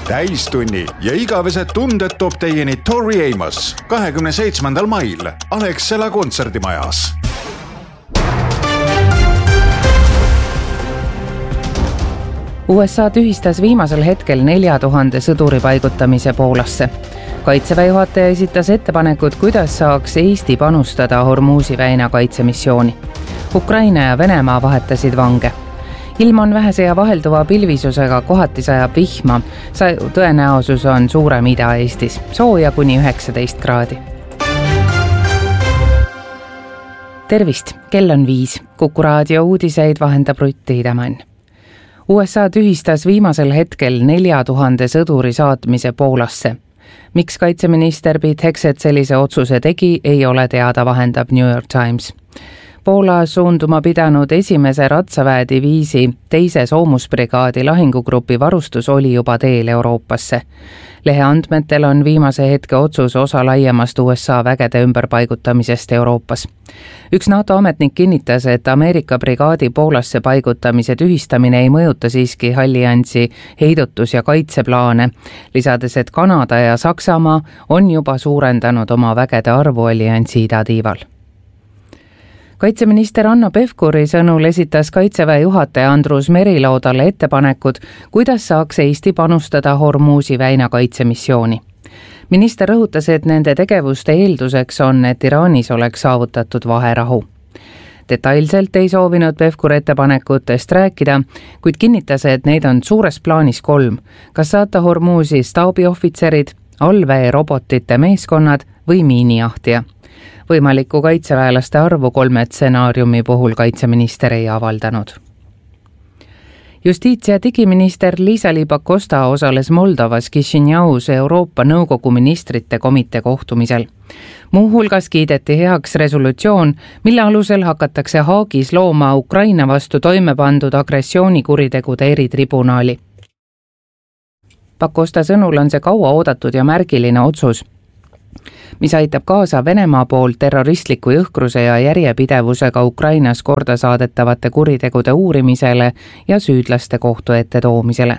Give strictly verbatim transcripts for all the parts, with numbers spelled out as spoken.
täistunni ja igavesed tunded toob teieni Tori Amos kahekümne seitsmendal mail Alexela kontserdimajas. U S A tühistas viimasel hetkel nelja tuhande sõduri paigutamise Poolasse. Kaitseväe juhataja esitas ettepanekud, kuidas saaks Eesti panustada Hormuzi väina kaitsemissiooni. Ukraina ja Venemaa vahetasid vange. Ilm on vähese ja vahelduva pilvisusega, kohati sajab vihma. Tõenäosus on suurem Ida-Eestis, sooja kuni üheksateist kraadi. Tervist, kell on viis. Kuku raadio uudiseid vahendab Rutt Tiidemann. U S A tühistas viimasel hetkel nelja tuhande sõduri saatmise Poolasse. Miks kaitseminister Pete Hegseth sellise otsuse tegi, ei ole teada, vahendab New York Times. Poola suunduma pidanud esimese ratsaväediviisi teise soomusbrigaadi lahingugrupi varustus oli juba teel Euroopasse. Lehe andmetel on viimase hetke otsus osa laiemast U S A vägede ümberpaigutamisest Euroopas. Üks NATO ametnik kinnitas, et Ameerika brigaadi Poolasse paigutamise tühistamine ei mõjuta siiski alliansi heidutus- ja kaitseplaane, lisades, et Kanada ja Saksamaa on juba suurendanud oma vägede arvu alliansi idatiival. Kaitseminister Hanno Pevkuri sõnul esitas kaitseväe juhataja Andrus Merilau talle ettepanekud, kuidas saaks Eesti panustada Hormuzi väina kaitsemissiooni. Minister rõhutas, et nende tegevuste eelduseks on, et Iraanis oleks saavutatud vaherahu. Detailselt ei soovinud Pevkur ettepanekutest rääkida, kuid kinnitas, et neid on suures plaanis kolm, kas saata Hormuzi staabiohvitserid, allveerobotite meeskonnad või miinijahtija. Võimalikku kaitseväelaste arvu kolme stsenaariumi puhul kaitseminister ei avaldanud. Justiits- ja digiminister Liisa-Ly Pakosta osales Moldovas Kišinjaus Euroopa Nõukogu ministrite komitee kohtumisel. Muu hulgas kiideti heaks resolutsioon, mille alusel hakatakse Haagis looma Ukraina vastu toime pandud agressioonikuritegude eritribunaali. Pakosta sõnul on see kaua oodatud ja märgiline otsus, mis aitab kaasa Venemaa poolt terroristliku jõhkruse ja järjepidevusega Ukrainas korda saadetavate kuritegude uurimisele ja süüdlaste kohtu ette toomisele.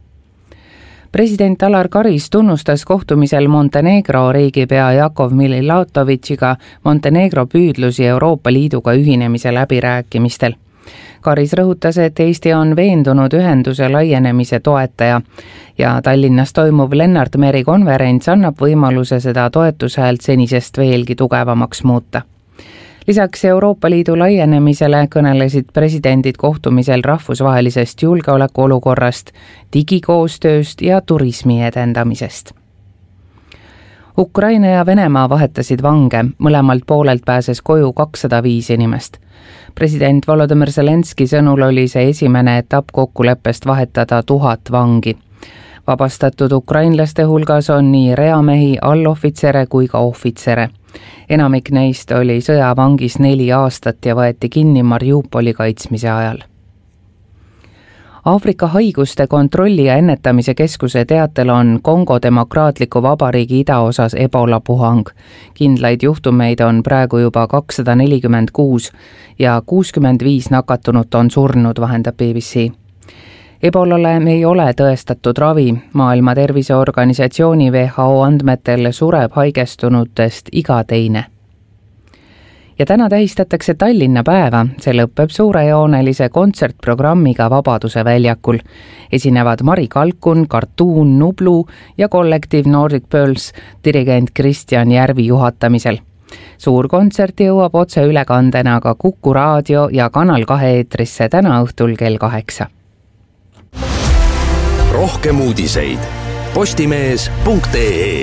President Alar Karis tunnustas kohtumisel Montenegro riigipea Jakov Miloševićiga Montenegro püüdlusi Euroopa Liiduga ühinemise läbirääkimistel. Karis rõhutas, et Eesti on veendunud ühenduse laienemise toetaja ja Tallinnas toimuv Lennart Meri konverents annab võimaluse seda toetushäält senisest veelgi tugevamaks muuta. Lisaks Euroopa Liidu laienemisele kõnelesid presidendid kohtumisel rahvusvahelisest julgeolekuolukorrast, digikoostööst ja turismi edendamisest. Ukraina ja Venemaa vahetasid vange, mõlemalt poolelt pääses koju kakssada viis inimest. President Volodymyr Zelenski sõnul oli see esimene etapp kokkuleppest vahetada tuhat vangi. Vabastatud ukrainlaste hulgas on nii reamehi, allohvitsere kui ka ohvitsere. Enamik neist oli sõjavangis neli aastat ja võeti kinni Mariupoli kaitsmise ajal. Aafrika haiguste kontrolli ja ennetamise keskuse teatel on Kongo Demokraatliku Vabariigi idaosas Ebola puhang. Kindlaid juhtumeid on praegu juba kakssada nelikümmend kuus ja kuuskümmend viis nakatunut on surnud, vahendab B B C. Ebolale ei ole tõestatud ravi. Maailma Terviseorganisatsiooni W H O andmetel sureb haigestunutest iga teine. Ja täna tähistatakse Tallinna päeva, see lõpeb suurejoonelise kontsertprogrammiga Vabaduse väljakul. Esinevad Mari Kalkun, Cartoon, Nublu ja kollektiiv Nordic Pearls dirigent Kristjan Järvi juhatamisel. Suur kontsert jõuab otse ülekandena ka Kuku raadio ja Kanal kahe eetrisse täna õhtul kell kaheksa. Rohkem uudiseid postimees punkt ee.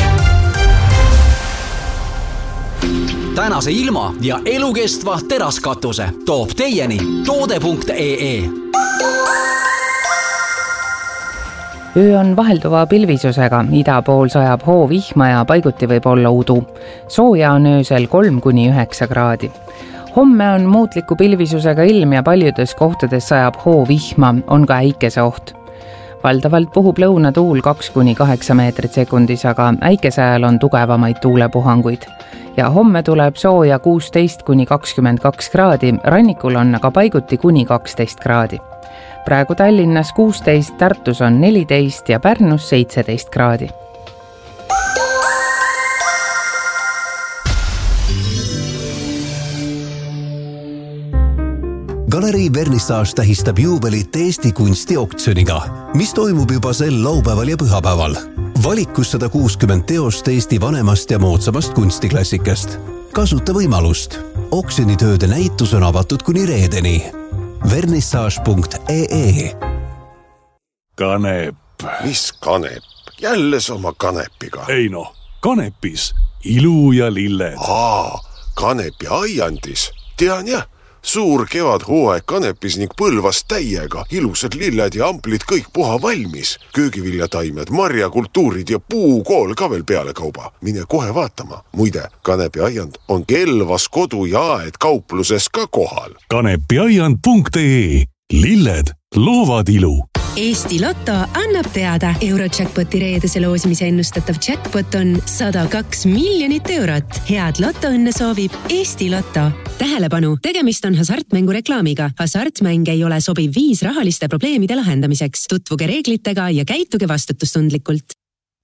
Tänase ilma ja elukestva teraskatuse toob teieni toode punkt ee. Öö on vahelduva pilvisusega, ida pool sajab hoo vihma ja paiguti võib olla udu. Sooja on öösel kolm kuni üheksa kraadi. Homme on muutliku pilvisusega ilm ja paljudes kohtades sajab hoo vihma, on ka äikese oht. Valdavalt puhub lõunatuul kaks kuni kaheksa meetrit sekundis, aga äikese ajal on tugevamaid tuulepuhanguid. Ja homme tuleb sooja kuusteist kuni kakskümmend kaks kraadi, rannikul on aga paiguti kuni kaksteist kraadi. praegu Tallinnas kuusteist, Tartus on neliteist ja Pärnus seitseteist kraadi. Galerii Vernissage tähistab juubelit Eesti kunstioktsiooniga, mis toimub juba sel laupäeval ja pühapäeval. Valikus sada kuuskümmend teost Eesti vanemast ja moodsamast kunstiklassikast. Kasuta võimalust. Oksjonitööde näitus on avatud kuni reedeni. vernissage punkt ee Kanep. Mis kanep? Jälle oma kanepiga. Ei no, kanepis ilu ja lilled. Aa, kanepi aiandis. Tean jah. Suur kevad hooaeg kanepis ning põlvas täiega, ilusad lilled ja amplid kõik puha valmis. Köögiviljataimed, marjakultuurid ja puukool ka veel peale kauba. Mine kohe vaatama. Muide, kanepi aiand on Kelvas kodu ja aed kaupluses ka kohal. kanepiaiand punkt ee. Lilled loovad ilu. Eesti Lotto annab teada. Eurojackpoti reedese loosimise ennustatav jackpot on sada kaks miljonit eurot. Head lotoõnne soovib Eesti Lotto. Tähelepanu, tegemist on hasartmängu reklaamiga. Hasartmäng ei ole sobiv viis rahaliste probleemide lahendamiseks. Tutvuge reeglitega ja käituge vastutustundlikult.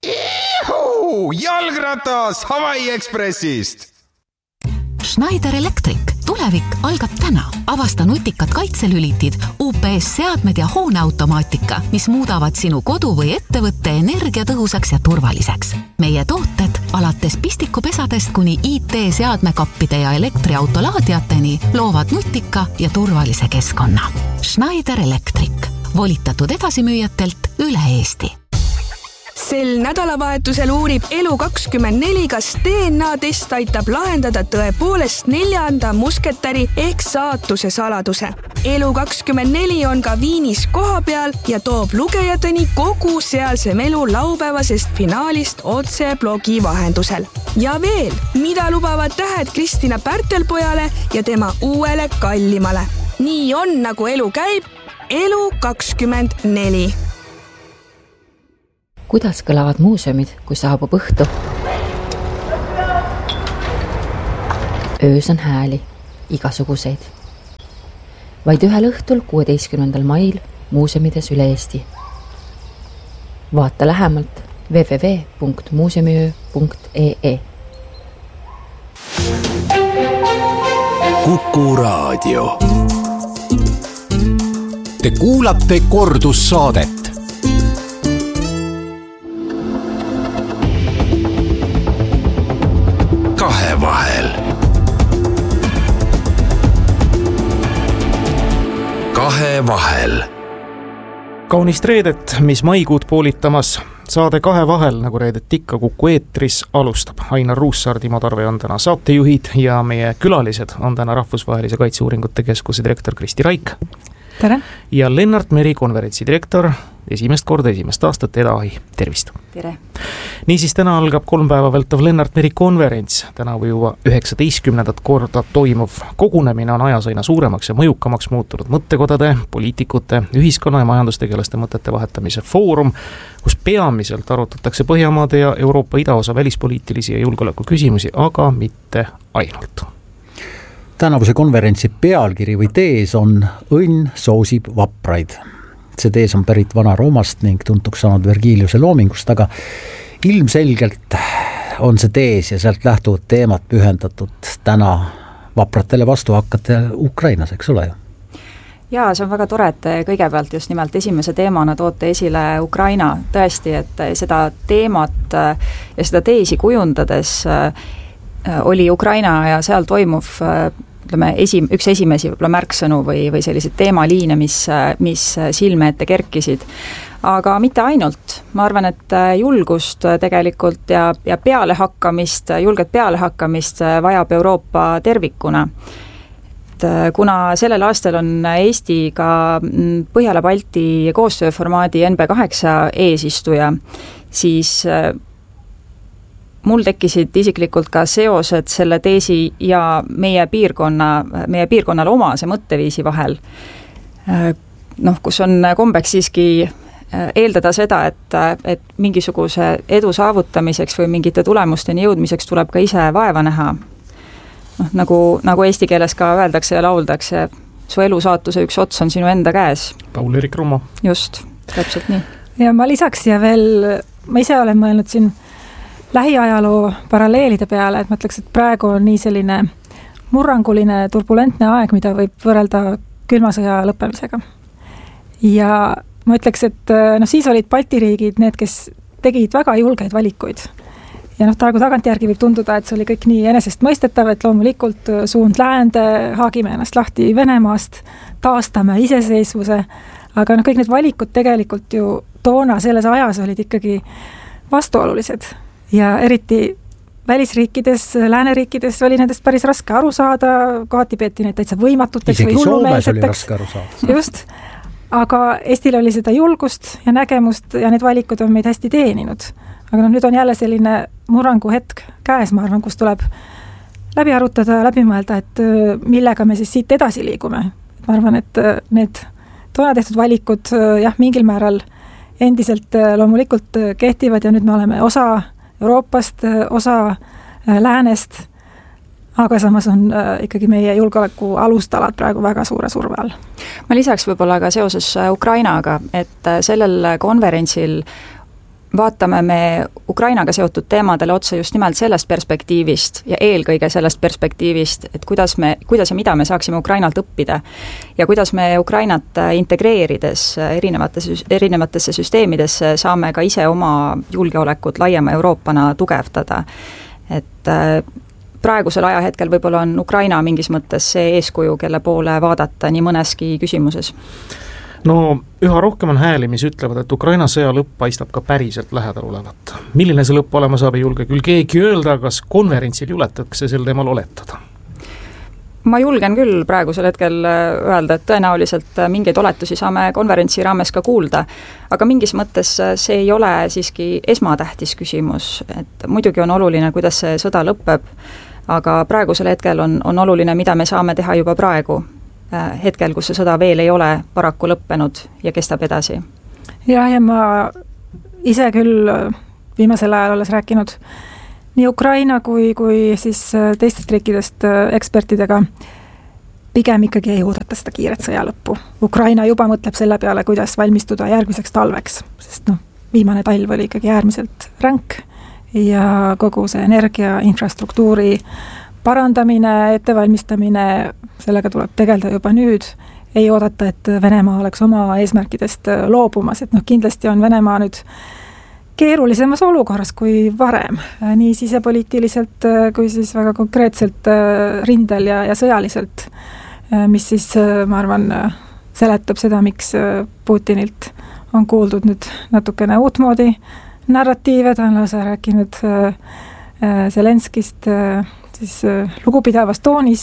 Juhu! Jalgratas Hawaii Expressist! Schneider Electric. Tulevik algab täna. Avasta nutikad kaitselülitid, U P S-seadmed ja hooneautomaatika, mis muudavad sinu kodu või ettevõtte energiatõhusaks ja turvaliseks. Meie tooted alates pistikupesadest kuni I T-seadmekappide ja elektriautolaadiateni loovad nutika ja turvalise keskkonna. Schneider Electric. Volitatud edasimüüjatelt üle Eesti. Sel nädalavahetusel uurib Elu kakskümmend neli, kas D N A-test aitab lahendada tõepoolest neljanda musketäri ehk saatuse saladuse. Elu kakskümmend neli on ka Viinis koha peal ja toob lugejateni kogu sealse melu laupäevasest finaalist otse blogi vahendusel. Ja veel, mida lubavad tähed Kristina Pärtelpojale ja tema uuele kallimale. Nii on, nagu elu käib. Elu kakskümmend neli. Kuidas kõlavad muuseumid, kui saabub õhtu? Öös on hääli, igasuguseid. Vaid ühel õhtul kuueteistkümnendal mail muuseumides üle Eesti. Vaata lähemalt w w w punkt muuseumiöö punkt ee. Kuku Raadio. Te kuulate kordussaadet. Kahevahel. Kahevahel. Kaunist reedet, mis maikuud poolitamas. Saade Kahevahel, nagu reedet ikka Kuku eetris, alustab. Ainar Ruussaar, Timo Tarve on täna saatejuhid ja meie külalised on täna Rahvusvahelise Kaitseuuringute Keskuse direktor Kristi Raik. Tere. Ja Lennart Meri konverentsi direktor, esimest korda, esimest aastat Eda Ahi. Tervist. Tere. Niisiis täna algab kolm päeva vältav Lennart Meri konverents. Tänavu juba üheksateistkümnendat korda toimuv kogunemine on ajas aina suuremaks ja mõjukamaks muutunud mõttekodade, poliitikute, ühiskonna ja majandustegelaste mõtete vahetamise foorum, kus peamiselt arutatakse Põhjamaade ja Euroopa idaosa välispoliitilisi ja julgeoleku küsimusi, aga mitte ainult. Tänavuse konverentsi pealkiri või tees on Õnn soosib vapraid. See tees on pärit Vana-Roomast ning tuntuks saanud Vergiliuse loomingust, aga ilmselgelt on see tees ja sealt lähtuvad teemad pühendatud täna vapratele vastuhakkajatele Ukrainas, eks ole ju? Jaa, see on väga tore, et kõigepealt just nimelt esimese teemana toote esile Ukraina. Tõesti, et seda teemat ja seda teesi kujundades oli Ukraina ja seal toimuv ütleme, esi, üks esimesi võib-olla märksõnu või, või sellised teemaliine, mis, mis silme ette kerkisid. Aga mitte ainult. Ma arvan, et julgust tegelikult ja, ja pealehakkamist, julget pealehakkamist vajab Euroopa tervikuna. Et kuna sellel aastal on Eesti ka Põhjala-Balti koostööformaadi N B kaheksa eesistuja, siis mul tekkisid isiklikult ka seosed selle teesi ja meie piirkonna, meie piirkonnale omase mõtteviisi vahel. Noh, kus on kombeks siiski eeldada seda, et, et mingisuguse edu saavutamiseks või mingite tulemusteni jõudmiseks tuleb ka ise vaeva näha. Noh, nagu, nagu eesti keeles ka öeldakse ja lauldakse, su elusaatuse üks ots on sinu enda käes. Paul-Erik Rummo. Just, täpselt nii. Ja ma lisaks ja veel, ma ise olen mõelnud siin lähiajaloo paralleelide peale, et ma ütleks, et praegu on nii selline murranguline, turbulentne aeg, mida võib võrrelda külmasõja lõppemisega. Ja ma ütleks, et no siis olid Balti riigid need, kes tegid väga julgeid valikuid. Ja noh, praegu tagantjärgi võib tunduda, et see oli kõik nii enesest mõistetav, et loomulikult suund läände, haagime ennast lahti Venemaast, taastame iseseisvuse, aga noh, kõik need valikud tegelikult ju toona selles ajas olid ikkagi vastuolulised ja eriti välisriikides, lääneriikides oli nendest päris raske aru saada, kohati peeti neid täitsa võimatuteks isegi või hullumeelseteks. Just, aga Eestil oli seda julgust ja nägemust ja need valikud on meid hästi teeninud. Aga no nüüd on jälle selline murrangu hetk käes, ma arvan, kus tuleb läbi arutada, läbi mõelda, et millega me siis siit edasi liigume. Ma arvan, et need toona tehtud valikud jah, mingil määral endiselt loomulikult kehtivad ja nüüd me oleme osa Euroopast, osa läänest, aga samas on ikkagi meie julgeoleku alustalad praegu väga suure surve all. Ma lisaks võib-olla ka seoses Ukrainaga, et sellel konverentsil vaatame me Ukrainaga seotud teemadele otsa just nimelt sellest perspektiivist ja eelkõige sellest perspektiivist, et kuidas, me, kuidas ja mida me saaksime Ukrainalt õppida ja kuidas me Ukrainat integreerides erinevatesse, erinevatesse süsteemidesse saame ka ise oma julgeolekut laiema Euroopana tugevdada. Et praegusel ajahetkel võib-olla on Ukraina mingis mõttes see eeskuju, kelle poole vaadata nii mõneski küsimuses. No üha rohkem on hääli, mis ütlevad, et Ukraina sõja lõpp paistab ka päriselt lähedal olevat. Milline see lõpp olema saab, ei julge küll keegi öelda, kas konverentsil juletakse sel teemal oletada? Ma julgen küll praegusel hetkel öelda, et tõenäoliselt mingeid oletusi saame konverentsi raames ka kuulda, aga mingis mõttes see ei ole siiski esmatähtis küsimus, et muidugi on oluline, kuidas see sõda lõpeb, aga praegusel hetkel on, on oluline, mida me saame teha juba praegu, hetkel, kus see sõda veel ei ole paraku lõppenud ja kestab edasi. Ja, ja ma ise küll viimasel ajal olles rääkinud nii Ukraina kui, kui siis teistest riikidest ekspertidega, pigem ikkagi ei oodata seda kiiret sõja lõppu. Ukraina juba mõtleb selle peale, kuidas valmistuda järgmiseks talveks, sest noh, viimane talv oli ikkagi äärmiselt ränk ja kogu see energia, infrastruktuuri parandamine, ettevalmistamine, sellega tuleb tegeleda juba nüüd, ei oodata, et Venemaa oleks oma eesmärkidest loobumas, et noh, kindlasti on Venemaa nüüd keerulisemas olukorras kui varem, nii sisepoliitiliselt kui siis väga konkreetselt rindel ja, ja sõjaliselt, mis siis, ma arvan, seletab seda, miks Putinilt on kuuldud nüüd natukene uutmoodi narratiive, ta on lausa rääkinud Zelenskist siis lugupidavas toonis,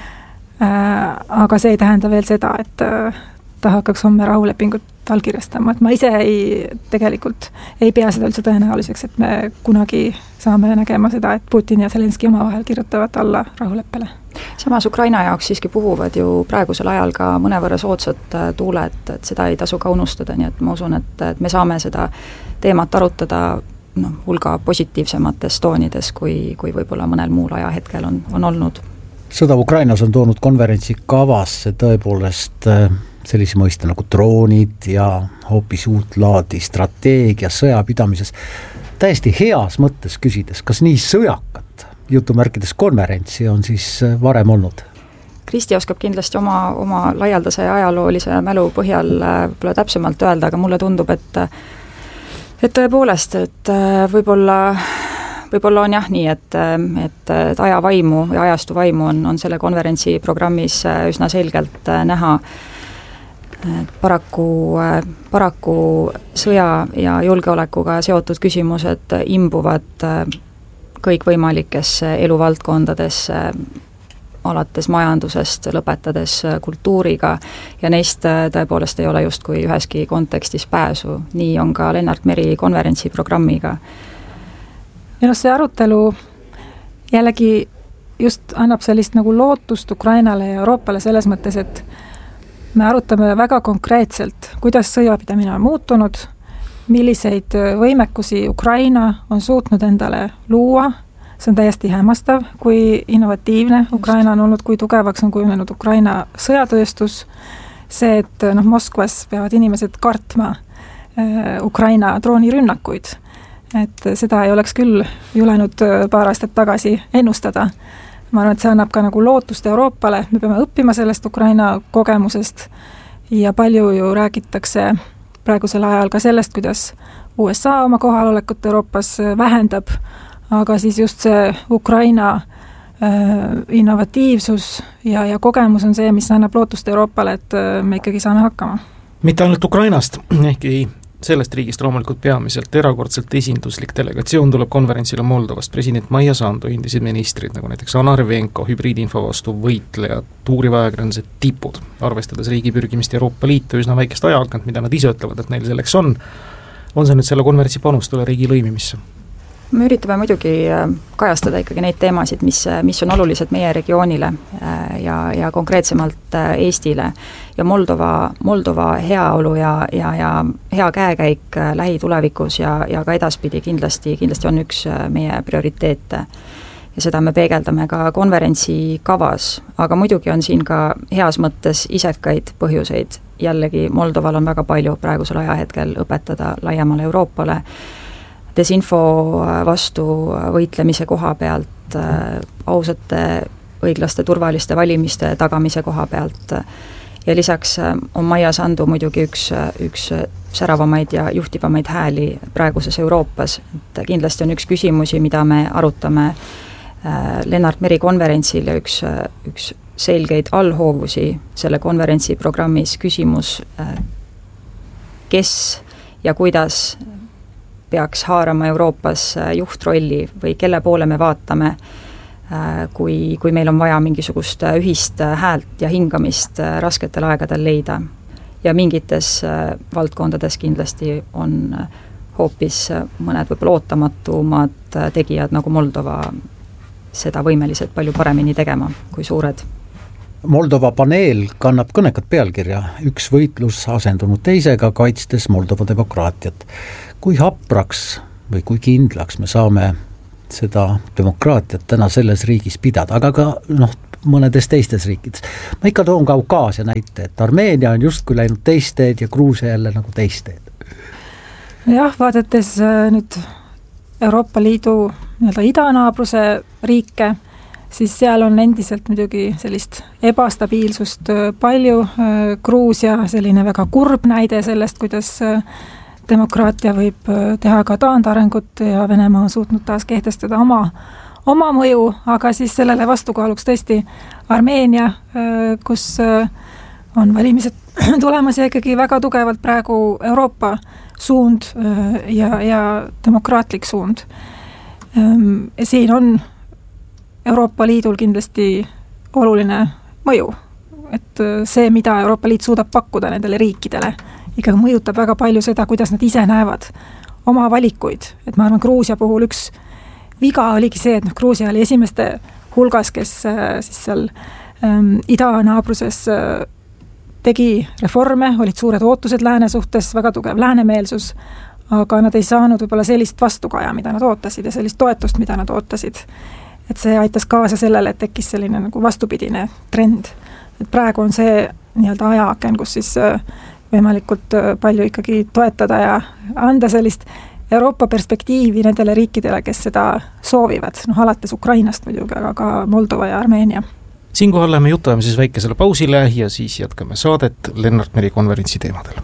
aga see ei tähenda veel seda, et ta hakkaks homme rahulepingut allkirjastama, et ma ise ei, tegelikult ei pea seda üldse tõenäoliseks, et me kunagi saame nägema seda, et Putin ja Zelenski omavahel kirjutavad alla rahuleppele. Samas Ukraina jaoks siiski puhuvad ju praegusel ajal ka mõnevõrra soodsad tuuled, et seda ei tasu ka unustada, nii et ma usun, et, et me saame seda teemat arutada no, hulga positiivsemates toonides, kui, kui võib-olla mõnel muul ajahetkel on, on olnud. Sõda Ukrainas on toonud konverentsi kavasse tõepoolest sellise mõiste nagu droonid ja hoopis uut laadi strateegia sõjapidamises. Täiesti heas mõttes küsides, kas nii sõjakat jutumärkides konverentsi on siis varem olnud? Kristi oskab kindlasti oma, oma laialdase ajaloolise mälu põhjal võib-olla täpsemalt öelda, aga mulle tundub, et et tõepoolest, et võib-olla, võib-olla on jah nii, et, et, et aja vaimu ja ajastu vaimu on, on selle konverentsi programmis üsna selgelt näha. Paraku, paraku sõja ja julgeolekuga seotud küsimused imbuvad kõikvõimalikesse eluvaldkondadesse, alates majandusest, lõpetades kultuuriga ja neist tõepoolest ei ole justkui üheski kontekstis pääsu. Nii on ka Lennart Meri konverentsi programmiga. Ja no see arutelu jällegi just annab sellist nagu lootust Ukrainale ja Euroopale selles mõttes, et me arutame väga konkreetselt, kuidas sõjapidamine on muutunud, milliseid võimekusi Ukraina on suutnud endale luua, see on täiesti hämmastav, kui innovatiivne Ukraina on olnud, kui tugevaks on kujunenud Ukraina sõjatööstus, see, et noh, Moskvas peavad inimesed kartma äh, Ukraina droonirünnakuid, et seda ei oleks küll julenud paar aastat tagasi ennustada. Ma arvan, et see annab ka nagu lootust Euroopale, me peame õppima sellest Ukraina kogemusest ja palju ju räägitakse praegusel ajal ka sellest, kuidas U S A oma kohalolekut Euroopas vähendab, aga siis just see Ukraina äh, innovatiivsus ja, ja kogemus on see, mis annab lootust Euroopale, et me ikkagi saame hakkama. Mitte ainult Ukrainast, ehkki sellest riigist loomulikult peamiselt erakordselt esinduslik delegatsioon tuleb konverentsile Moldovast. President Maia Sandu, endised ministrid, nagu näiteks Ana Arvenko, hübriidinfo vastu võitlejad, tuurivajakirjandused tipud, arvestades riigi pürgimist Euroopa Liitu üsna väikest ajalkant, mida nad ise ütlevad, et neil selleks on. On see nüüd selle konverentsi panust üle riigi lõimimisse? Me üritame muidugi kajastada ikkagi neid teemasid, mis, mis on olulised meie regioonile ja, ja konkreetsemalt Eestile ja Moldova, Moldova heaolu ja, ja, ja hea käekäik lähitulevikus ja, ja ka edaspidi kindlasti, kindlasti on üks meie prioriteete ja seda me peegeldame ka konverentsi kavas, aga muidugi on siin ka heas mõttes isekaid põhjuseid. Jällegi Moldoval on väga palju praegusel ajahetkel õpetada laiemale Euroopale, desinfo vastu võitlemise koha pealt, ausate, õiglaste, turvaliste valimiste tagamise koha pealt ja lisaks on Maia Sandu muidugi üks, üks säravamaid ja juhtivamaid hääli praeguses Euroopas. Et kindlasti on üks küsimusi, mida me arutame Lennart Meri konverentsil ja üks, üks selgeid allhoovusi selle konverentsi programmis küsimus, kes ja kuidas peaks haarama Euroopas juhtrolli või kelle poole me vaatame, kui, kui meil on vaja mingisugust ühist häält ja hingamist rasketel aegadel leida. Ja mingites valdkondades kindlasti on hoopis mõned võib-olla ootamatumad tegijad nagu Moldova seda võimelised palju paremini tegema kui suured. Moldova paneel kannab kõnekat pealkirja, üks võitlus asendunud teisega, kaitstes Moldova demokraatiat. Kui hapraks või kui kindlaks me saame seda demokraatiat täna selles riigis pidada, aga ka noh, mõnedes teistes riikides. Ma ikka toon Kaukaasia näite, et Armeenia on justkui läinud teist teed ja Gruusia jälle nagu teist teed. Jah, vaadates nüüd Euroopa Liidu nii-öelda idanaabruse riike, siis seal on endiselt muidugi sellist ebastabiilsust palju. Gruusia selline väga kurb näide sellest, kuidas demokraatia võib teha ka taandarengut ja Venemaa on suutnud taas kehtestada oma, oma mõju, aga siis sellele vastukaaluks tõesti Armeenia, kus on valimised tulemas ja ikkagi väga tugevalt praegu Euroopa suund ja, ja demokraatlik suund. Siin on Euroopa Liidul kindlasti oluline mõju, et see, mida Euroopa Liit suudab pakkuda nendele riikidele, ikkagi mõjutab väga palju seda, kuidas nad ise näevad oma valikuid. Et ma arvan, Gruusia puhul üks viga oligi see, et noh, Gruusia oli esimeste hulgas, kes siis seal ähm, idanaabruses äh, tegi reforme, olid suured ootused lääne suhtes, väga tugev läänemeelsus, aga nad ei saanud võib-olla sellist vastukaja, mida nad ootasid ja sellist toetust, mida nad ootasid. Et see aitas kaasa sellele, et tekkis selline nagu vastupidine trend. Et praegu on see nii-öelda ajaaken, kus siis võimalikult palju ikkagi toetada ja anda sellist Euroopa perspektiivi nendele riikidele, kes seda soovivad. Noh, alates Ukrainast muidugi, aga ka Moldova ja Armeenia. Siinkohal läheme jutujame siis väikesele pausile ja siis jätkame saadet Lennart Meri konverentsi teemadel.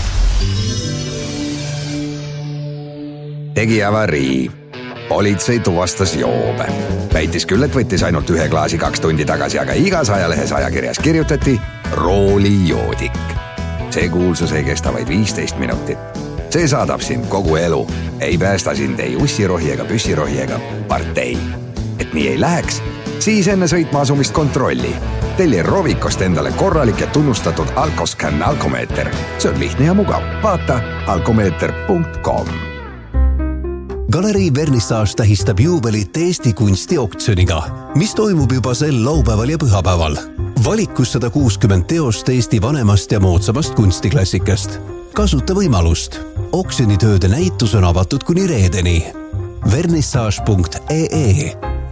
Tegi avarii. Politsei tuvastas joobe. Väitis küll, et võttis ainult ühe klaasi kaks tundi tagasi, aga igas ajalehes ajakirjas kirjutati roolijoodik. See kuulsus ei kesta vaid viisteist minutit. See saadab sind kogu elu. Ei päästa sind ei ussirohi ega püssirohi ega partei. Et nii ei läheks, siis enne sõitma asumist kontrolli. Telli Rovikost endale korralik ja tunnustatud Alkoscan alkomeeter. See on lihtne ja mugav. Vaata alkomeeter punkt com. Galerii Vernissage tähistab juubelit Eesti kunstioktsiooniga, mis toimub juba sel laupäeval ja pühapäeval. Valikus sada kuuskümmend teost Eesti vanemast ja moodsamast kunstiklassikast. Kasuta võimalust. Oksjonitööde näitus on avatud kuni reedeni. vernissage punkt ee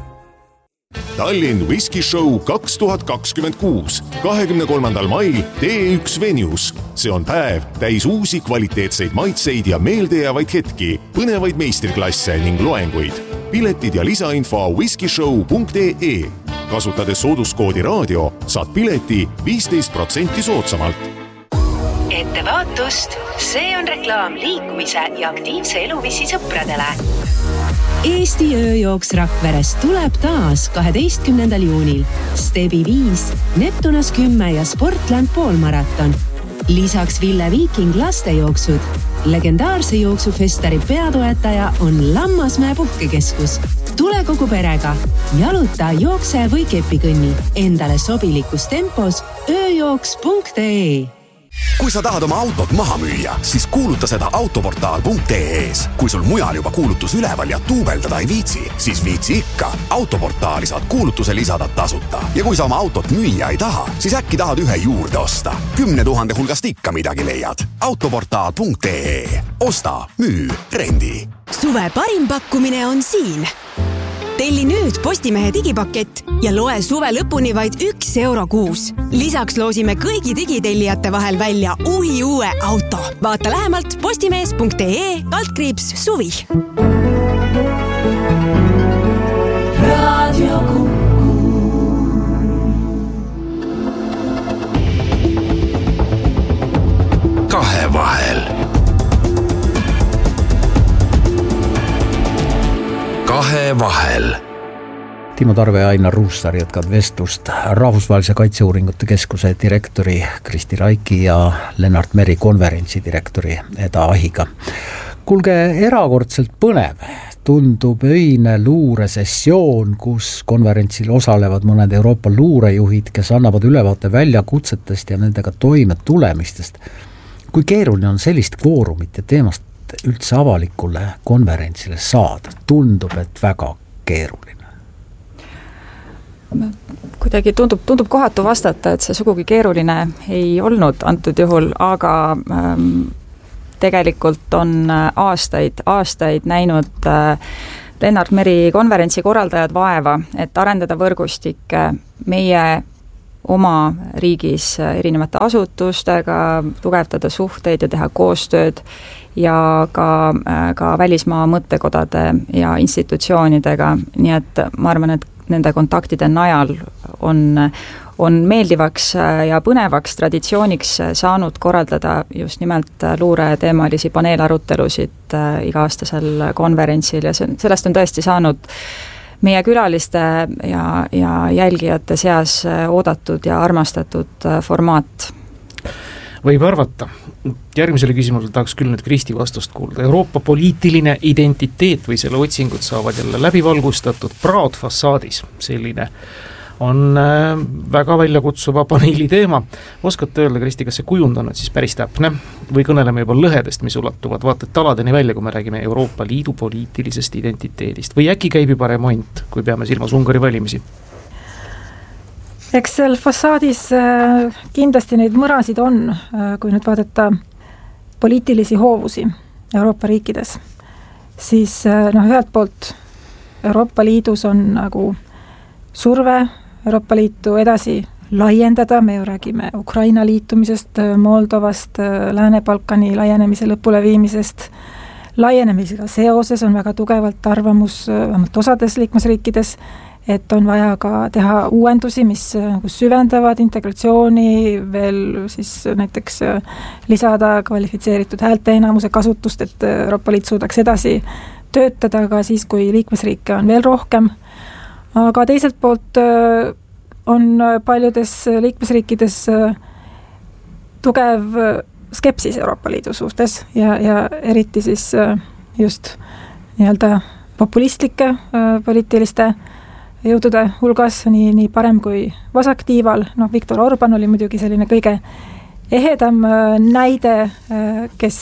Tallinn Whisky Show kaks tuhat kakskümmend kuus, kahekümne kolmandal mail T üks Venues. See on päev täis uusi kvaliteetseid maitseid ja meeldejäävaid hetki, põnevaid meistriklasse ning loenguid. Piletid ja lisainfo whiskyshow punkt ee. Kasutades sooduskoodi raadio saad pileti viisteist protsenti soodsamalt. Ettevaatust, see on reklaam liikumise ja aktiivse eluviisi sõpradele. Eesti ööjooks Rakveres tuleb taas kaheteistkümnendal juunil. Stebi viis, Neptunas kümme ja Sportland poolmaraton. Lisaks Ville Viiking lastejooksud. Legendaarse jooksufestari peatoetaja on Lammasmäe puhkekeskus. Tule kogu perega. Jaluta, jookse või kepikõnni. Endale sobilikus tempos ööjooks punkt ee. Kui sa tahad oma autot maha müüa, siis kuuluta seda autoportaal punkt ee-s. Kui sul mujal juba kuulutus üleval ja tuubeldada ei viitsi, siis viitsi ikka. Autoportaali saad kuulutuse lisada tasuta. Ja kui sa oma autot müüa ei taha, siis äkki tahad ühe juurde osta. Kümne tuhande hulgast ikka midagi leiad. autoportaal punkt ee. Osta, müü, rendi. Suve parim pakkumine on siin. Telli nüüd Postimehe digipakett ja loe suve lõpuni vaid üks euro kuus. Lisaks loosime kõigi digitellijate vahel välja uhi uue auto. Vaata lähemalt postimees punkt ee kaldkriips suvi. Radio Kuku. Kahe vahel. Kahe vahel. Timo Tarve ja Ainar Ruussaar jätkavad vestlust Rahvusvahelise Kaitseuuringute Keskuse direktori Kristi Raiki ja Lennart Meri konverentsi direktori Eda Ahiga. Kuulge, erakordselt põnev tundub öine luuresessioon, kus konverentsil osalevad mõned Euroopa luurejuhid, kes annavad ülevaate väljakutsetest ja nendega toime tulemistest. Kui keeruline on sellist kvoorumit ja teemast üldse avalikule konverentsile saada? Tundub, et väga keeruline. Kuidagi tundub, tundub kohatu vastata, et see sugugi keeruline ei olnud antud juhul, aga ähm, tegelikult on aastaid, aastaid näinud äh, Lennart Meri konverentsi korraldajad vaeva, et arendada võrgustikke meie oma riigis erinevate asutustega, tugevdada suhteid ja teha koostööd ja ka, ka välismaa mõttekodade ja institutsioonidega, nii et ma arvan, et nende kontaktide najal on, on meeldivaks ja põnevaks traditsiooniks saanud korraldada just nimelt luureteemalisi paneelarutelusid iga-aastasel konverentsil ja sellest on tõesti saanud meie külaliste ja, ja jälgijate seas oodatud ja armastatud formaat. Võib arvata. Järgmisele küsimusele tahaks küll nüüd Kristi vastust kuulda. Euroopa poliitiline identiteet või selle otsingud saavad jälle läbivalgustatud Praod fassaadis. Selline on väga väljakutsuva paneeli teema. Oskate öelda, Kristi, kas see kujund on siis päris täpne või kõneleme juba lõhedest, mis ulatuvad vaata taladeni välja, kui me räägime Euroopa Liidu poliitilisest identiteedist või äkki käib juba remont, kui peame silmas Ungari valimisi? Eks seal fassaadis kindlasti neid mõrasid on, kui nüüd vaadata poliitilisi hoovusi Euroopa riikides, siis noh, ühelt poolt Euroopa Liidus on nagu surve Euroopa Liitu edasi laiendada, me ju räägime Ukraina liitumisest, Moldovast, Lääne-Balkani laienemise lõpuleviimisest, laienemisega seoses on väga tugevalt arvamus vähemalt osades liikmesriikides, et on vaja ka teha uuendusi, mis süvendavad integratsiooni, veel siis näiteks lisada kvalifitseeritud häälteenamuse kasutust, et Euroopa Liit suudaks edasi töötada ka siis, kui liikmesriike on veel rohkem. Aga teiselt poolt on paljudes liikmesriikides tugev skepsis Euroopa Liidu suhtes ja, ja eriti siis just nii-öelda populistlike poliitiliste jõudude hulgas, nii, nii parem kui vasaktiival. No, Viktor Orban oli muidugi selline kõige ehedam näide, kes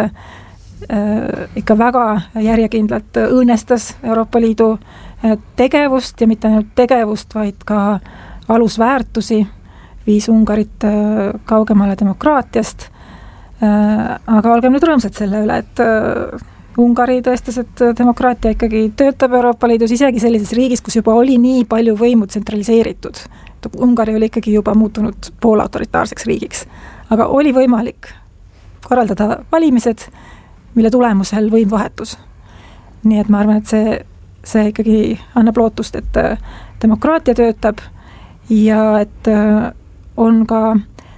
ikka väga järjekindlalt õõnestas Euroopa Liidu tegevust ja mitte ainult tegevust, vaid ka alusväärtusi, viis Ungarit kaugemale demokraatiast. Aga olgem nüüd rõõmsad selle üle, et Ungari tõestas, et demokraatia ikkagi töötab Euroopa Liidus, isegi sellises riigis, kus juba oli nii palju võimu tsentraliseeritud. Ungari oli ikkagi juba muutunud poolautoritaarseks riigiks. Aga oli võimalik korraldada valimised, mille tulemusel võim vahetus. Nii et ma arvan, et see, see ikkagi annab lootust, et demokraatia töötab ja et on ka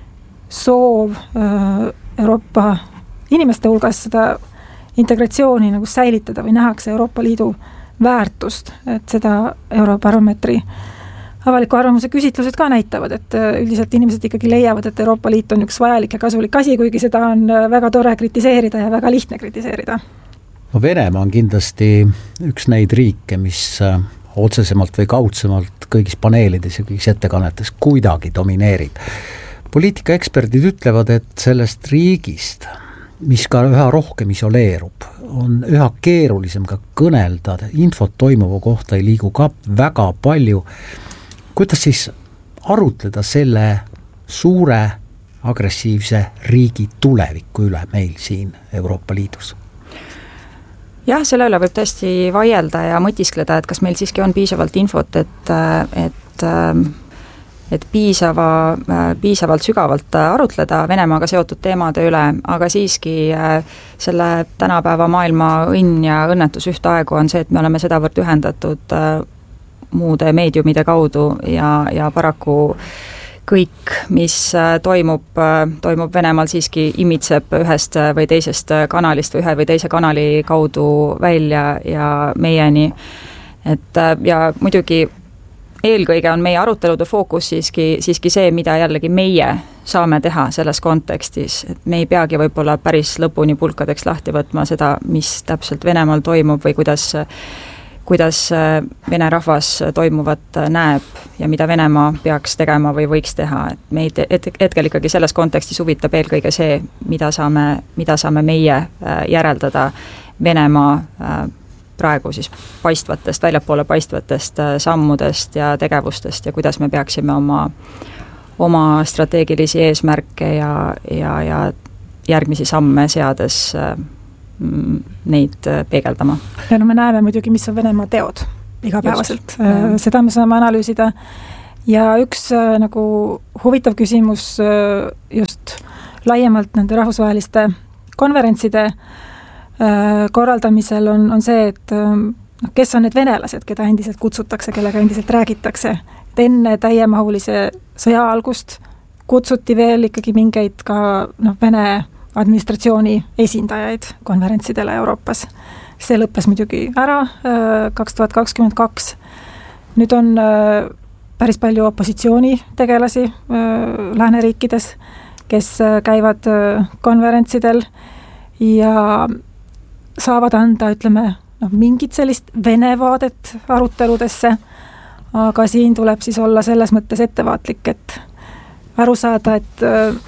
soov Euroopa inimeste hulgas seda integratsiooni nagu säilitada või nähakse Euroopa Liidu väärtust, et seda Eurobaromeetri avaliku arvamuse küsitlused ka näitavad, et üldiselt inimesed ikkagi leiavad, et Euroopa Liit on üks vajalik ja kasulik asi, kuigi seda on väga tore kritiseerida ja väga lihtne kritiseerida. No Venemaa on kindlasti üks neid riike, mis otsesemalt või kaudsemalt kõigis paneelides ja kõigis ettekannetes kuidagi domineerib. Poliitikaeksperdid ütlevad, et sellest riigist, mis ka üha rohkem isoleerub, on üha keerulisem ka kõnelda, infot toimuva kohta ei liigu ka väga palju. Kuidas siis arutleda selle suure agressiivse riigi tuleviku üle meil siin Euroopa Liidus? Jah, selle üle võib tõesti vaielda ja mõtiskleda, et kas meil siiski on piisavalt infot, et, et et piisava, piisavalt sügavalt arutleda Venemaaga seotud teemade üle, aga siiski selle tänapäeva maailma õnn ja õnnetus ühtaegu on see, et me oleme sedavõrd ühendatud muude meediumide kaudu ja, ja paraku kõik, mis toimub, toimub Venemaal siiski imitseb ühest või teisest kanalist või ühe või teise kanali kaudu välja ja meieni. Et ja muidugi eelkõige on meie arutelude fookus siiski, siiski see, mida jällegi meie saame teha selles kontekstis, et me ei peagi võib-olla päris lõpuni pulkadeks lahti võtma seda, mis täpselt Venemaal toimub või kuidas, kuidas Vene rahvas toimuvat näeb ja mida Venemaa peaks tegema või võiks teha, et meid hetkel ikkagi selles kontekstis huvitab eelkõige see, mida saame, mida saame meie järeldada Venemaa praegu siis paistvatest, väljapoole paistvatest sammudest ja tegevustest ja kuidas me peaksime oma, oma strateegilisi eesmärke ja, ja, ja järgmisi samme seades neid peegeldama. Ja no me näeme muidugi, mis on Venemaa teod igapäevaselt. Just. Seda me saame analüüsida ja üks nagu huvitav küsimus just laiemalt nende rahvusvaheliste konverentside korraldamisel on, on see, et no, kes on need venelased, keda endiselt kutsutakse, kellega endiselt räägitakse. Et enne täiemahulise sõja algust kutsuti veel ikkagi mingeid ka no, Vene administratsiooni esindajaid konverentsidele Euroopas. See lõppes muidugi ära kaks tuhat kakskümmend kaks. Nüüd on päris palju opositsiooni tegelasi lääneriikides, kes käivad konverentsidel ja saavad anda, ütleme, noh, mingit sellist vene vaadet aruteludesse, aga siin tuleb siis olla selles mõttes ettevaatlik, et aru saada, et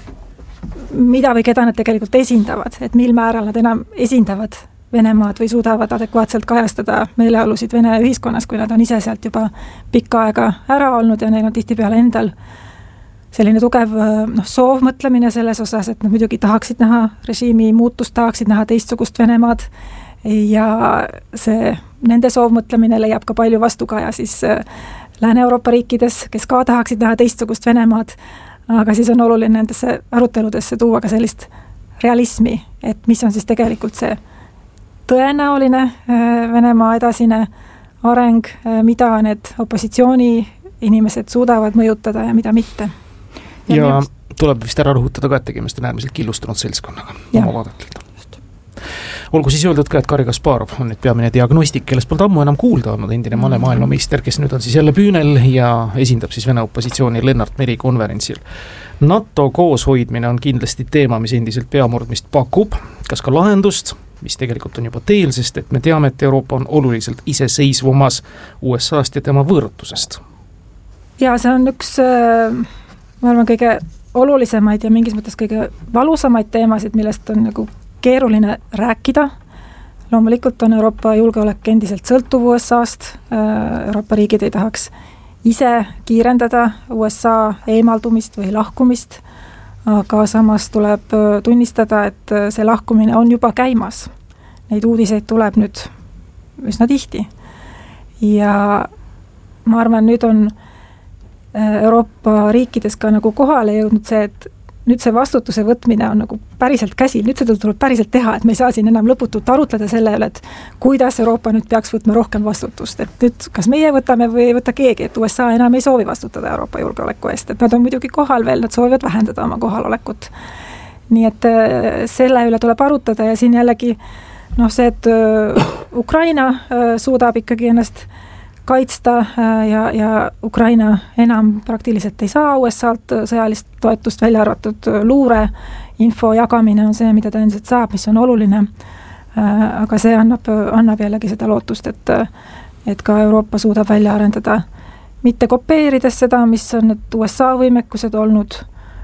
mida või keda nad tegelikult esindavad, et mil määral nad enam esindavad Venemaad või suudavad adekvaatselt kajastada meeleolusid Vene ühiskonnas, kui nad on ise sealt juba pikka aega ära olnud ja neil on tihtipeale endal selline tugev noh, soovmõtlemine selles osas, et nad muidugi tahaksid näha režiimi muutust, tahaksid näha teistsugust Venemaad ja see, nende soovmõtlemine leiab ka palju vastukaja siis Lääne-Euroopa riikides, kes ka tahaksid näha teistsugust Venemaad, aga siis on oluline nendesse aruteludesse tuua ka sellist realismi, et mis on siis tegelikult see tõenäoline Venemaa edasine areng, mida need opositsiooni inimesed suudavad mõjutada ja mida mitte. Ja, ja tuleb vist ära rõhutada ka, et tegemist on äärmiselt killustunud seltskonnaga oma vaadetleda. Olgu siis öeldud ka, et Garri Kasparov on nüüd peamine diagnostik, kellest polnud ammu enam kuulda olnud, endine mane maailmameister, kes nüüd on siis jälle püünel ja esindab siis Vene opositsiooni Lennart Meri konverentsil. NATO kooshoidmine on kindlasti teema, mis endiselt peamurdmist pakub, kas ka lahendust, mis tegelikult on juba teel, sest et me teame, et Euroopa on oluliselt iseseisvumas U S A-st ja tema võõrutusest. Ja see on üks, ma arvan, kõige olulisemaid ja mingis mõttes kõige valusamaid teemasid, millest on nagu keeruline rääkida. Loomulikult on Euroopa julgeolek endiselt sõltuv U S A-st. Euroopa riigid ei tahaks ise kiirendada U S A eemaldumist või lahkumist, aga samas tuleb tunnistada, et see lahkumine on juba käimas. neid uudiseid tuleb nüüd üsna tihti. Ja ma arvan, nüüd on Euroopa riikides ka nagu kohale jõudnud see, et nüüd see vastutuse võtmine on nagu päriselt käsil, nüüd seda tuleb päriselt teha, et me ei saa siin enam lõputult arutleda selle üle, et kuidas Euroopa nüüd peaks võtma rohkem vastutust, et nüüd kas meie võtame või ei võta keegi, et U S A enam ei soovi vastutada Euroopa julgeoleku eest, et nad on muidugi kohal veel, nad soovivad vähendada oma kohalolekut. Nii et selle üle tuleb arutada ja siin jällegi noh, see, et Ukraina suudab ikkagi ennast kaitsta ja, ja Ukraina enam praktiliselt ei saa U S A-lt sõjalist toetust välja arvatud luure, info jagamine on see, mida ta endiselt saab, mis on oluline. Aga see annab, annab jällegi seda lootust, et, et ka Euroopa suudab välja arendada mitte kopeerides seda, mis on need U S A võimekused olnud,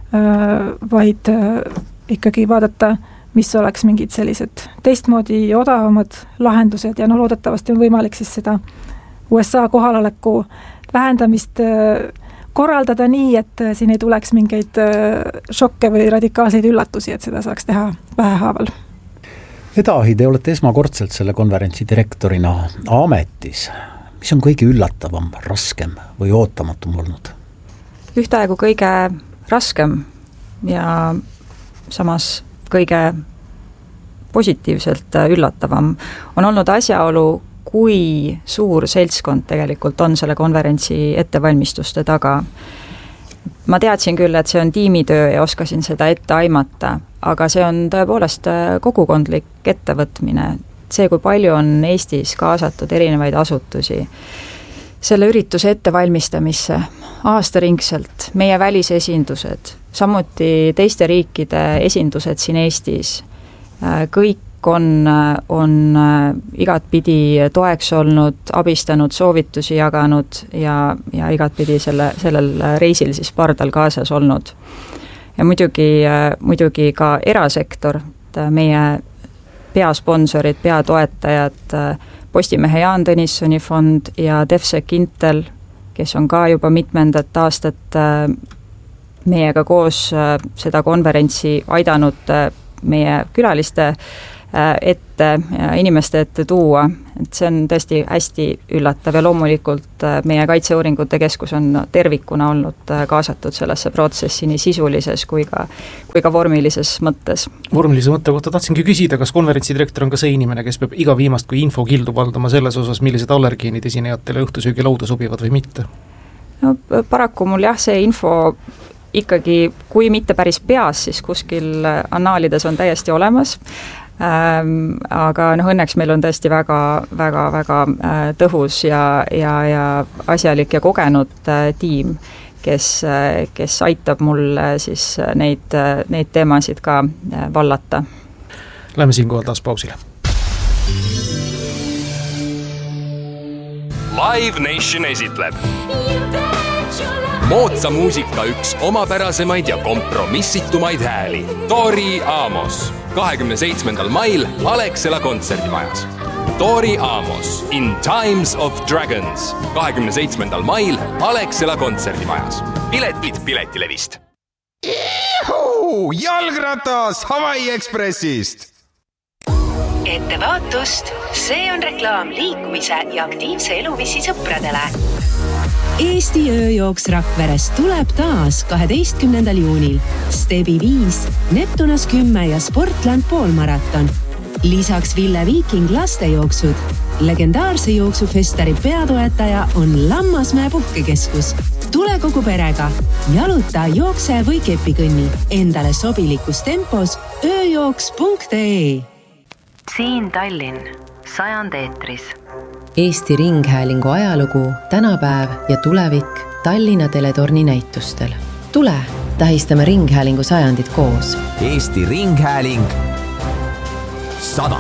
vaid ikkagi vaadata, mis oleks mingid sellised teistmoodi odavamad lahendused ja no loodetavasti on võimalik siis seda U S A kohaloleku vähendamist korraldada nii, et siin ei tuleks mingeid šokke või radikaalseid üllatusi, et seda saaks teha vähehaaval. Edahi, te olete esmakordselt selle konverentsi direktorina ametis. Mis on kõige üllatavam, raskem või ootamatum olnud? Ühtaegu kõige raskem ja samas kõige positiivselt üllatavam on olnud asjaolu, kui suur seltskond tegelikult on selle konverentsi ettevalmistuste taga. Ma teadsin küll, et see on tiimitöö ja oskasin seda ette aimata, aga see on tõepoolest kogukondlik ettevõtmine. See, kui palju on Eestis kaasatud erinevaid asutusi selle ürituse ettevalmistamisse aastaringselt, meie välisesindused, samuti teiste riikide esindused siin Eestis, kõik on, on igatpidi toeks olnud, abistanud, soovitusi jaganud ja, ja igatpidi selle, sellel reisil siis pardal kaasas olnud. Ja muidugi, muidugi ka erasektor, meie peasponsorid, peatoetajad, Postimehe Jaan Tõnissoni fond ja DevSec Intel, kes on ka juba mitmendat aastat meiega koos seda konverentsi aidanud meie külaliste ette ja inimeste ette tuua, et see on tõesti hästi üllatav ja loomulikult meie Kaitseuuringute Keskus on tervikuna olnud kaasatud sellesse protsessi nii sisulises kui ka, kui ka vormilises mõttes. Vormilise mõtte kohta tahtsingi küsida, kas konverentsi direktor on ka see inimene, kes peab iga viimast kui infokildu valdama selles osas, millised allergeenid esinejatele õhtusöögi lauda sobivad või mitte? No paraku mul jah, see info ikkagi, kui mitte päris peas, siis kuskil annaalides on täiesti olemas. Ähm, aga noh, õnneks meil on tõesti väga, väga, väga äh, tõhus ja, ja, ja asjalik ja kogenud äh, tiim, kes, äh, kes aitab mul äh, siis neid, äh, neid teemasid ka äh, vallata. Lähme siinkohal taas pausile. Live Nation esitleb moodsa muusika üks omapärasemaid ja kompromissitumaid hääli. Tori Amos. kahekümne seitsmendal mail Alexela kontserdimajas. Tori Amos in Times of Dragons. kahekümne seitsmendal mail Alexela kontserdimajas. Piletid Piletilevist. Ihu! Jalgratas Hawaii Expressist! Ettevaatust, see on reklaam liikumise ja aktiivse eluviisi sõpradele. Eesti ööjooks Rakveres tuleb taas kaheteistkümnendal juunil. Stebi viis, Neptunas kümme ja Sportland poolmaraton. Lisaks Ville Viiking lastejooksud. Legendaarse jooksufestari peatoetaja on Lammasmäe puhkekeskus. Tule kogu perega. Jaluta, jookse või kepikõnni. Endale sobilikus tempos ööjooks punkt ee. Siin Tallinn, sajand eetris. Eesti Ringhäälingu ajalugu, tänapäev ja tulevik Tallinna Teletorni näitustel. Tule, tähistame Ringhäälingu sajandit koos. Eesti Ringhääling sada.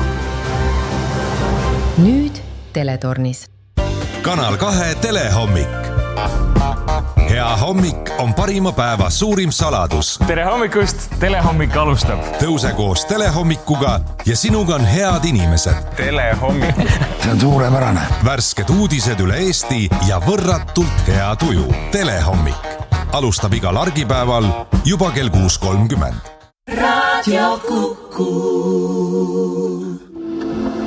Nüüd Teletornis. Kanal kahe telehommik. Hea hommik on parima päeva suurim saladus. Tere hommikust, telehommik alustab. Tõuse koos telehommikuga ja sinuga on head inimesed. Telehommik. See on suurepärane. Värsked uudised üle Eesti ja võrratult hea tuju. Telehommik. Alustab igal argipäeval juba kell kuus kolmkümmend. Radio Kuku.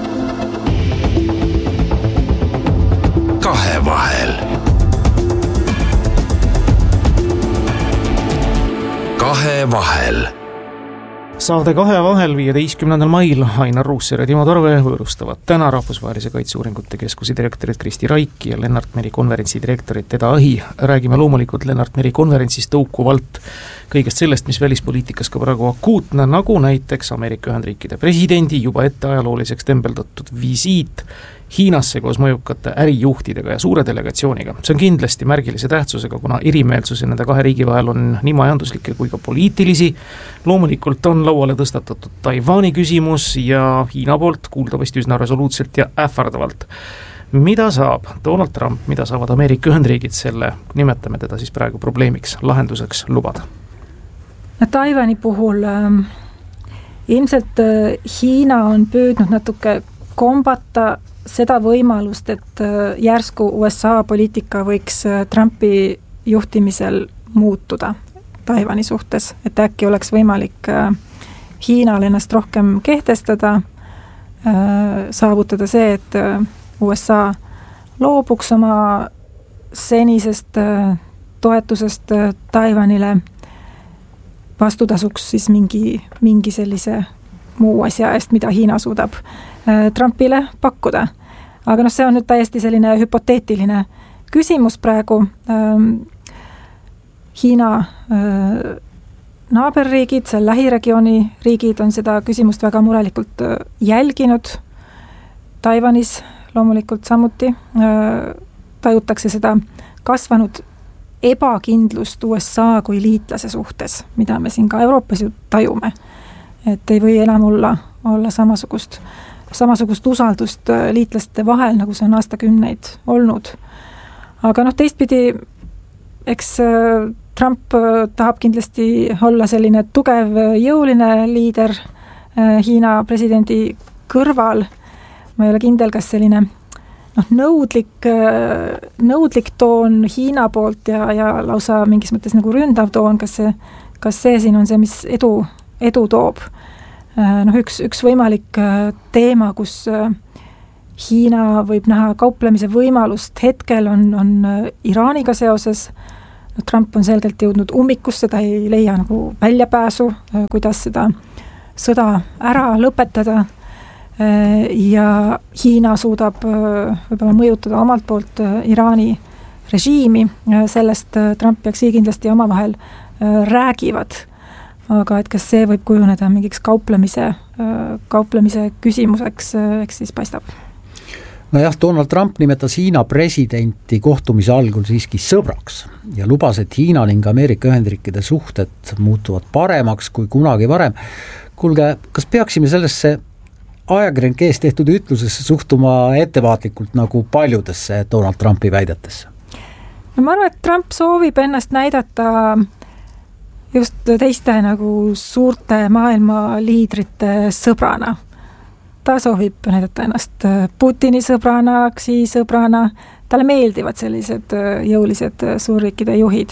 kahe vahel. Saade Kahe vahel viieteistkümnendal mail Ainar Ruussaar ja Timo Tarve võõrustavad täna Rahvusvahelise Kaitseuuringute Keskuse direktorit Kristi Raiki ja Lennart Meri konverentsi direktorit Eda Ahi. Räägime loomulikult Lennart Meri konverentsist tõukuvalt kõigest sellest, mis välispoliitikas ka praegu akuutne, nagu näiteks Ameerika Ühendriikide presidendi juba ette ajalooliseks tembeldatud visiit Hiinasse koos mõjukate ärijuhtidega ja suure delegatsiooniga. See on kindlasti märgilise tähtsusega, kuna erimeelsusi nende kahe riigi vahel on nii majanduslikke kui ka poliitilisi. Loomulikult on lauale tõstatatud Taiwani küsimus ja Hiina poolt kuuldavasti üsna resoluutselt ja ähvardavalt. Mida saab Donald Trump, mida saavad Ameerika Ühendriigid selle, nimetame teda siis praegu probleemiks, lahenduseks lubada? No, Taiwani puhul ähm, ilmselt äh, Hiina on püüdnud natuke kombata seda võimalust, et järsku U S A poliitika võiks Trumpi juhtimisel muutuda Taiwani suhtes, et äkki oleks võimalik Hiinal ennast rohkem kehtestada, saavutada see, et U S A loobuks oma senisest toetusest Taiwanile, vastutasuks siis mingi, mingi sellise muu asja eest, mida Hiina suudab Trumpile pakkuda. Aga noh, see on nüüd täiesti selline hüpoteetiline küsimus praegu. Hiina naaberriigid, seal lähiregiooni riigid on seda küsimust väga murelikult jälginud. Taiwanis loomulikult samuti tajutakse seda kasvanud ebakindlust U S A kui liitlase suhtes, mida me siin ka Euroopas ju tajume. Et ei või enam olla, olla samasugust samasugust usaldust liitlaste vahel, nagu see on aastakümneid olnud. Aga noh, teistpidi, eks Trump tahab kindlasti olla selline tugev, jõuline liider Hiina presidendi kõrval. Ma ei ole kindel, kas selline noh, nõudlik, nõudlik toon Hiina poolt ja, ja lausa mingis mõttes nagu ründav toon, kas see, kas see siin on see, mis edu, edu toob. Noh, üks, üks võimalik teema, kus Hiina võib näha kauplemise võimalust hetkel on, on Iraaniga seoses. No, Trump on selgelt jõudnud ummikusse, ta ei leia nagu väljapääsu, kuidas seda sõda ära lõpetada. Ja Hiina suudab võib-olla mõjutada omalt poolt Iraani režiimi, sellest Trump ja Xi kindlasti omavahel räägivad. Aga et kas see võib kujuneda mingiks kauplemise, kauplemise küsimuseks, eks siis paistab. No jah, Donald Trump nimetas Hiina presidenti kohtumise algul siiski sõbraks ja lubas, et Hiina ning Ameerika Ühendriikide suhted muutuvad paremaks kui kunagi varem. Kuulge, kas peaksime sellesse ajakirjanike ees tehtud ütlusesse suhtuma ettevaatlikult nagu paljudesse Donald Trumpi väidetesse? No ma arvan, et Trump soovib ennast näidata just teiste nagu suurte maailma liidrite sõbrana. Ta soovib näidata ennast Putini sõbrana, Xi sõbrana. Talle meeldivad sellised jõulised suurriikide juhid.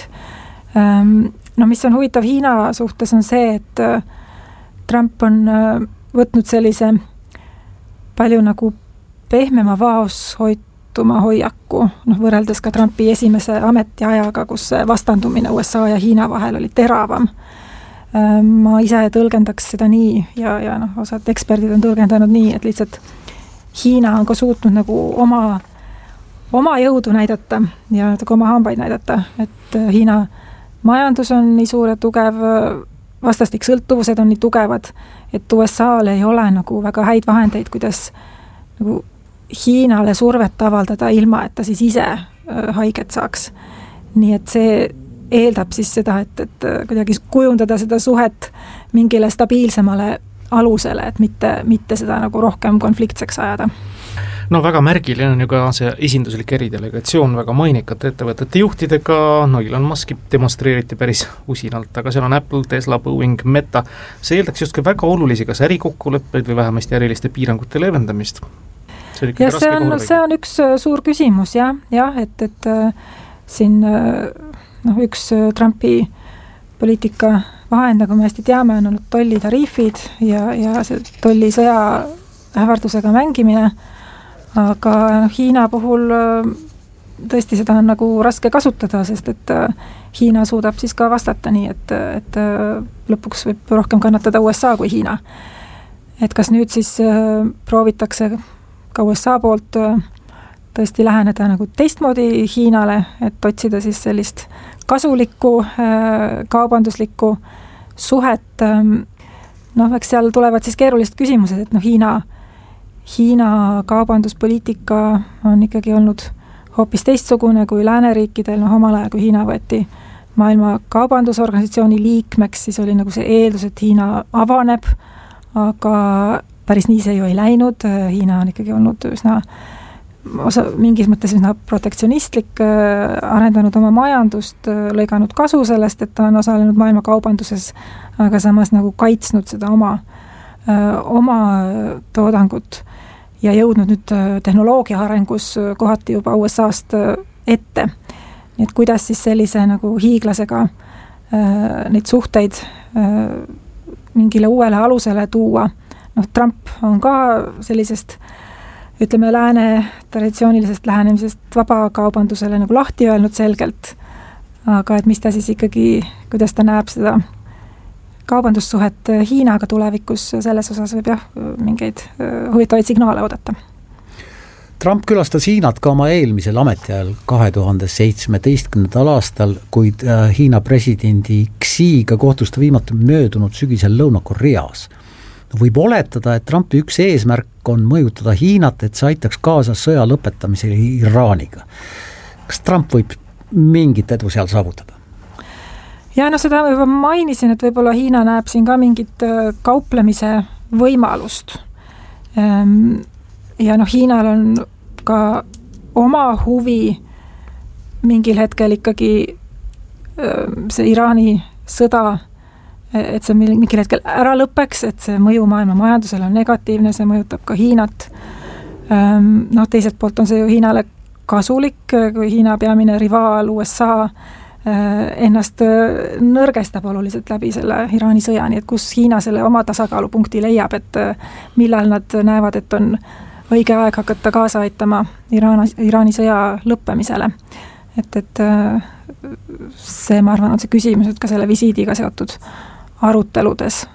No mis on huvitav Hiina suhtes on see, et Trump on võtnud sellise palju nagu pehmema vaoshoituma hoiaku, noh, võrreldes ka Trumpi esimese ametiajaga, kus vastandumine U S A ja Hiina vahel oli teravam. Ma ise tõlgendaks seda nii ja, ja noh, osad eksperdid on tõlgendanud nii, et lihtsalt Hiina on ka suutnud nagu oma, oma jõudu näidata ja oma hambaid näidata, et Hiina majandus on nii suur ja tugev, vastastik sõltuvused on nii tugevad, et U S A-l ei ole nagu väga häid vahendeid, kuidas nagu Hiinale survet avaldada ilma, et ta siis ise haiget saaks. Nii et see eeldab siis seda, et, et kuidagi kujundada seda suhet mingile stabiilsemale alusele, et mitte, mitte seda nagu rohkem konfliktseks ajada. No väga märgiline on ju ka see esinduslik eridelegatsioon väga mainikate ettevõtete juhtidega, no Elon Muski demonstreeriti päris usinalt, aga seal on Apple, Tesla, Boeing, Meta. See eeldaks just ka väga olulisi kas ärikokkuleppeid või vähemasti äriliste piirangute leevendamist. See ja see on, see on üks suur küsimus, jah, jah, et, et siin noh, üks Trumpi poliitika vahend, nagu me hästi teame, on olnud tollitariifid ja, ja see tollisõja ähvardusega mängimine, aga Hiina puhul tõesti seda on nagu raske kasutada, sest et Hiina suudab siis ka vastata nii, et, et lõpuks võib rohkem kannatada U S A kui Hiina. Et kas nüüd siis proovitakse ka U S A poolt tõesti läheneda nagu teistmoodi Hiinale, et otsida siis sellist kasulikku, kaubanduslikku suhet. Noh, eks seal tulevad siis keerulised küsimused, et noh, Hiina, Hiina kaubanduspoliitika on ikkagi olnud hoopis teistsugune kui lääneriikidel, noh omal ajal, kui Hiina võeti maailma kaubandusorganisatsiooni liikmeks, siis oli nagu see eeldus, et Hiina avaneb, aga päris nii see ju ei läinud, Hiina on ikkagi olnud üsna osa, mingis mõttes üsna protektsionistlik, arendanud oma majandust, lõiganud kasu sellest, et ta on osalenud maailma kaubanduses, aga samas nagu kaitsnud seda oma, oma toodangut ja jõudnud nüüd tehnoloogia arengus kohati juba U S A-st ette. Nii et kuidas siis sellise nagu hiiglasega neid suhteid mingile uuele alusele tuua. Noh, Trump on ka sellisest ütleme, lääne traditsioonilisest lähenemisest vabakaubandusele nagu lahti öelnud selgelt, aga et mis ta siis ikkagi, kuidas ta näeb seda kaubandussuhet Hiinaga tulevikus, selles osas võib jah mingeid huvitavaid signaale oodata. Trump külastas Hiinat ka oma eelmisel ametiajal kahe tuhande seitsmeteistkümnendal aastal, kuid Hiina presidendi Xiga kohtus ta viimati möödunud sügisel Lõuna-Koreas. Võib oletada, et Trumpi üks eesmärk on mõjutada Hiinat, et see aitaks kaasa sõja lõpetamisele Iraaniga. Kas Trump võib mingit edu seal saavutada? Ja no seda juba mainisin, et võib-olla Hiina näeb siin ka mingit kauplemise võimalust. Ja noh, Hiinal on ka oma huvi mingil hetkel ikkagi see Iraani sõda, et see mingil hetkel ära lõpeks, et see mõju maailma majandusele on negatiivne, see mõjutab ka Hiinat. Noh, teiselt poolt on see ju Hiinale kasulik, kui Hiina peamine rivaal U S A ennast nõrgestab oluliselt läbi selle Iraani sõjani, et kus Hiina selle oma tasakaalupunkti leiab, et millal nad näevad, et on õige aeg hakata kaasa aitama Iraani, Iraani sõja lõppemisele. Et, et see, ma arvan, on see küsimus, et ka selle visiidiga seotud aruteludes,